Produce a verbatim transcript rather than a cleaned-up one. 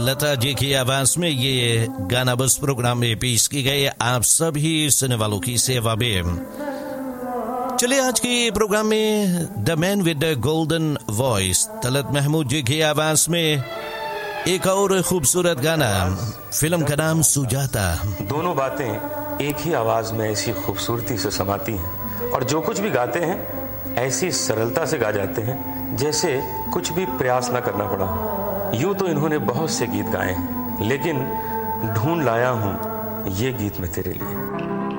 लता जी की आवाज में ये गाना बस प्रोग्राम में पेश की गई आप सभी सुनने वालों की सेवा में। चलिए आज के प्रोग्राम में the man with the golden voice Talat Mahmood जी की आवाज में एक और खूबसूरत गाना, फिल्म का नाम सुजाता। दोनों बातें एक ही आवाज में ऐसी खूबसूरती से समाती हैं और जो कुछ भी गाते हैं ऐसी सरलता से गा जाते हैं जैसे कुछ भी प्रयास न करना पड़ा। यूं तो इन्होंने बहुत से गीत गाए हैं, लेकिन ढूंढ लाया हूं ये गीत मैं तेरे लिए।